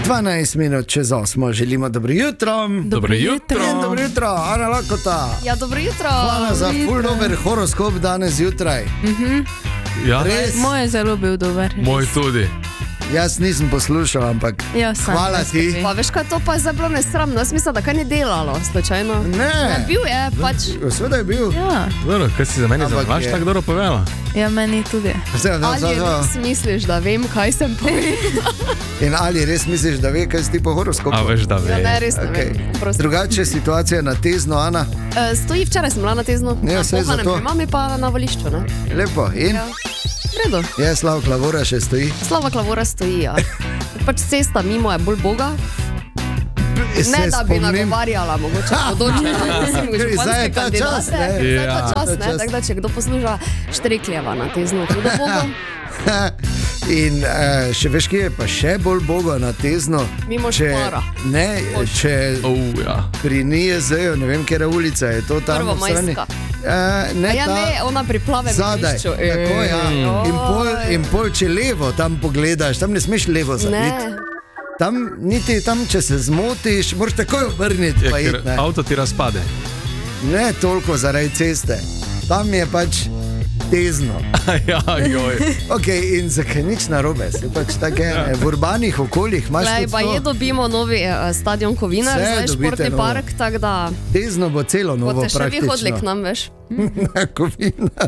12 minut čez 8, želimo dobro jutro. Dobro jutro. Dobro jutro, Ana Lakota. Ja, dobro jutro. Hvala za full dober horoskop danes zjutraj. Ja, Res, Moj je zelo bil dober. moj tudi. jaz nisem poslušal, ampak Ja, sem. hvala ti. Pa veš kaj, to pa je zdaj bilo nesramno. Jaz mislim, da kaj ni delalo, slučajno. Ne, Bil je, pač. seveda je bil. Ja, Dobro, kaj si za meni Ampak zavlaš je- tako dobro povedala? ja, meni tudi. Ali res misliš, da vem, kaj sem povedal? In ali res misliš, da ve, kaj si ti po horoskopu? A veš, da Ja, ne, ve. res ne Okay. vem. Prosim. Drugače situacija na Tezno, Ana. Stoji, včeraj sem bila na Teznu, Ja, na saj pohanem zato. pri mami pa na volišču. Ne? Lepo. In Ja. V redu. je Slav Klavora še stoji. Slava Klavora stoji. Ja. Pač cesta mimo je bolj boga. Ne, da bi nagovarjala, mogoče bodoče. Zdaj je ta čas, ne? Zdaj je ta Ja. čas, Ta ne? čas. Tako da, če kdo posluša Štrekljeva na Teznu, hudo bogo, In še veš, kje je pa še bolj bogo na Tezno. Mimo Špara. Ne, če Ja. pri NIJZ-ju, ne vem, kera ulica je to tam. na strani. Prvomajska. Ne, Ja, ta, ne, ona pri plavem zadaj. volišču. Tako, ja. In pol, če levo tam pogledaš, tam ne smeš levo zaviti. Ne. Tam, niti tam, če se zmotiš, moraš takoj obrniti. Ja, Pa iti, ker ne. avto ti razpade. Ne toliko zaradi ceste. Tam je pač Tezno. Ja, joj. Okay, in zakaj nič narobe? Se pač take, v urbanih okoljih imaš Glej, tudi pa je to. dobimo novi stadion Kovinar, Vse zdaj dobite športni novo. park, tako da Tezno bo celo novo boste še vi hodili k praktično. nam, veš. Na Kovinar.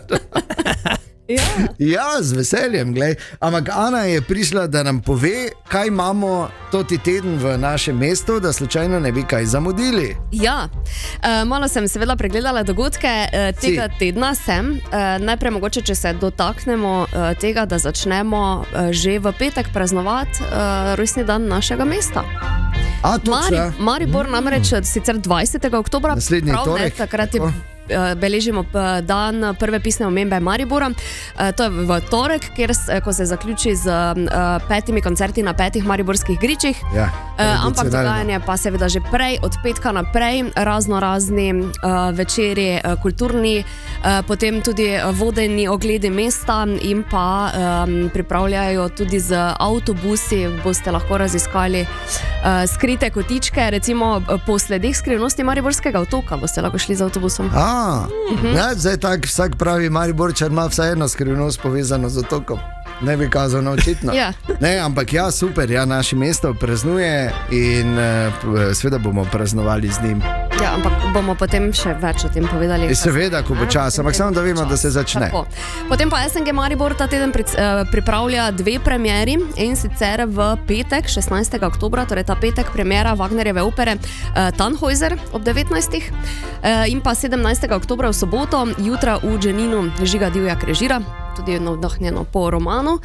Ja. Ja, z veseljem, glej. Ampak Ana je prišla, da nam pove, kaj imamo toti teden v našem mestu, da slučajno ne bi kaj zamudili. Ja, malo sem seveda pregledala dogodke tega tedna. Najprej mogoče, če se dotaknemo tega, da začnemo že v petek praznovati rojstni dan našega mesta. A, točno. Maribor namreč sicer 20. oktobra, Naslednji torek, takrat je. tako. Beležimo dan prve pisne omembe Maribora. To je v torek, ko se zaključi z 5 koncerti na 5 mariborskih gričih. Ja, Ampak tradicionalno. dogajanje pa seveda že prej, od petka naprej, razno razni večeri, kulturni, potem tudi vodeni ogledi mesta in pa pripravljajo tudi z avtobusi, boste lahko raziskali skrite kotičke, recimo po sledih skrivnosti Mariborskega otoka boste lahko šli z avtobusom. Ja, zdaj tak vsak pravi Mariborčan ima vsaj eno skrivnost povezano z otokom. Ne bi kazal na očitno. Ja. Ne, ampak ja, super, ja, naše mesto praznuje in seveda bomo praznovali z njim. Ja, ampak bomo potem še več o tem povedali. Seveda, ko bo čas, ampak samo da vemo, da se začne. Tako. Potem pa SNG Maribor ta teden pripravlja dve premieri, in sicer v petek, 16. oktobra, torej ta petek, premiera Wagnerjeve opere Tannhäuser ob 19. In pa 17. oktobra v soboto, jutra v Dženinu Žiga Divjak režira, tudi navdahnjeno po romanu.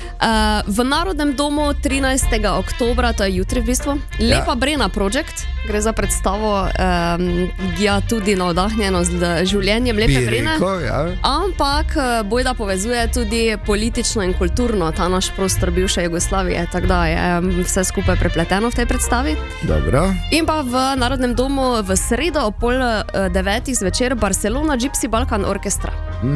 V Narodnem domu 13. oktobra, to je jutri v bistvu, Lepa Brena Project, gre za predstavo, ja, tudi navdahnjeno z življenjem Lepe Brene. Ja. Ampak bojda povezuje tudi politično in kulturno ta naš prostor bivše Jugoslavije, tako da je vse skupaj prepleteno v tej predstavi. Dobro. In pa v Narodnem domu v sredo ob 8:30 zvečer Barcelona Gypsy Balkan Orkestra.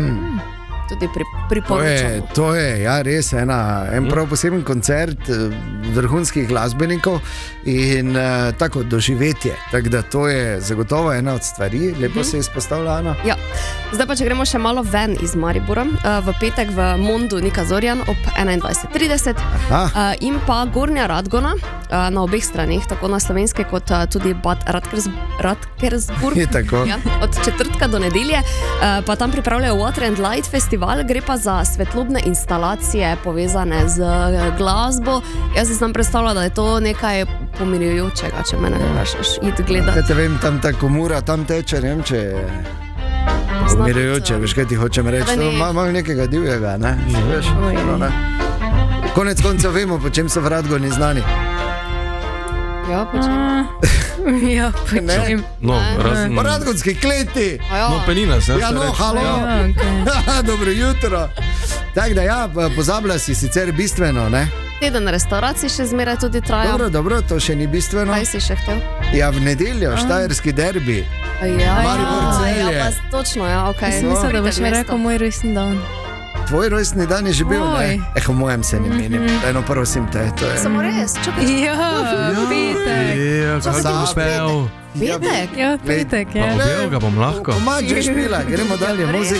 Tudi priporočamo. To je ja, res en prav poseben koncert vrhunskih glasbenikov in tako doživetje. Tako da to je zagotovo ena od stvari, lepo se izpostavlja Ana. Ja. Zdaj pa, če gremo še malo ven iz Maribora, v petek v Mondu Nika Zorjan ob 21:30 in pa Gornja Radgona na obeh straneh, tako na slovenske kot tudi Bad Radkersburg. Je tako. Ja, od četrtka do nedelje pa tam pripravljajo Water and Light festival, gre pa za svetlobne instalacije povezane z glasbo. Jaz si znam predstavljati, da je to nekaj pomirjujočega, če me ne vprašaš, iti gledati. Kaj te vem, tam ta komura, tam teče, ne vem, če je pomirjujoče, veš, kaj ti hočem reči, to ima malo nekega divjega, ne? Veš, ne? Konec koncev vemo, po čem so v Radgoni znani. Ja, počem. Ja, počem. No, razen... Po radgonski kleti! No, penina se. Ja, no, halo! Ja, okay. Dobro jutro! Tako da ja, pozabila si sicer bistveno, ne? Teden restauracij še zmeraj tudi traja. Dobro, to še ni bistveno. Kaj si še hotel? Ja, v nedeljo, štajerski derbi. Ja, Maribor Celje. ja, pa točno, ja, ok. Jaz sem mislila, da boš mi rekel moj rojstni dan. tvoj rojstni dan je že bil, ne? Moj. O mojem se ne menim. Eno prosim te, to je... Samo res, čakaj. Ja, petek. Kako bom pel? Petek? Ja, petek, ja. Objel ga bom lahko. Komad že špila, gremo dalje, muzika.